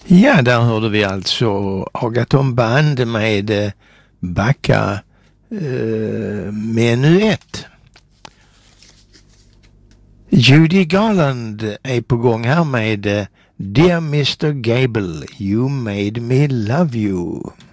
Ja, där hörde vi alltså Agaton Band med Backa Menuett. Judy Garland är på gång här med Dear Mr. Gable, You Made Me Love You.